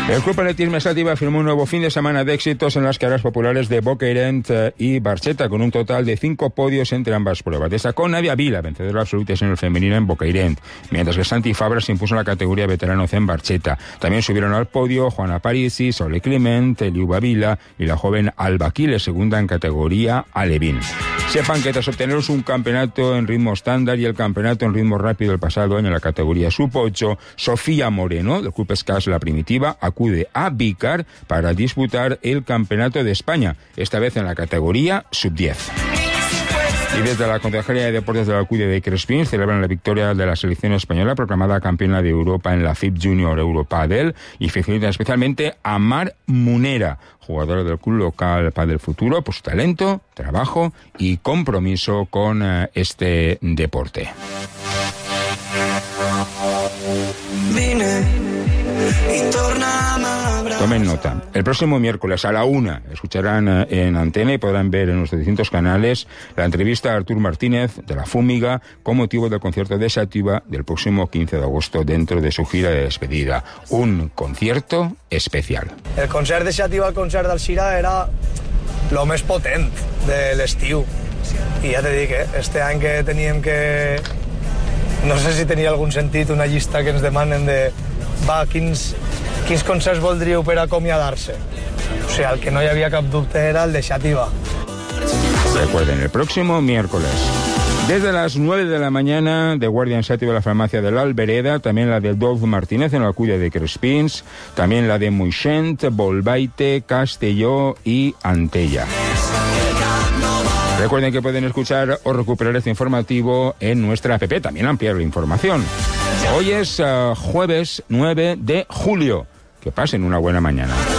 El Club Atletismo Xàtiva firmó un nuevo fin de semana de éxitos en las carreras populares de Bocairent y Barxeta, con un total de 5 podios entre ambas pruebas. Destacó Nadia Vila, vencedora absoluta en el femenino en Bocairent, mientras que Santi Fabra se impuso en la categoría veteranos en Barxeta. También subieron al podio Juana Parisi, Sole Clement, Liuba Vila y la joven Alba Quiles, segunda en categoría alevín. Sepan que tras obtener un campeonato en ritmo estándar y el campeonato en ritmo rápido el pasado año en la categoría sub-8, Sofía Moreno, del Club Escas La Primitiva, acude a Vícar para disputar el Campeonato de España, esta vez en la categoría sub-10. Y desde la Concejalía de Deportes de la Alcudia de Crespins celebran la victoria de la selección española, proclamada campeona de Europa en la FIB Junior Europadel, y felicitan especialmente a Mar Munera, jugadora del club local Padel Futuro, por su talento, trabajo y compromiso con este deporte. Tomen nota. El próximo miércoles a la 1 escucharán en antena y podrán ver en nuestros distintos canales la entrevista a Artur Martínez de La Fúmiga con motivo del concierto de Xàtiva del próximo 15 de agosto dentro de su gira de despedida. Un concierto especial. El concert de Xàtiva, el concert del Sira, era lo més potent de l'estiu. I ja te dic, este any que teníem que... No sé si tenia algun sentit una llista que ens demanen de... Va, quins concerts voldríeu per acomiadar-se? O sea, el que no hi havia cap dubte era el de Xàtiva. Recuerden, el próximo miércoles, desde las 9 de la mañana, de guardia en Xàtiva la farmacia de la Albereda, también la del Dolf Martínez en la Alcudia de Crespins, también la de Moixent, Bolbaite, Castelló y Antella. Recuerden que pueden escuchar o recuperar este informativo en nuestra app, también ampliar la información. Hoy es jueves 9 de julio. Que pasen una buena mañana.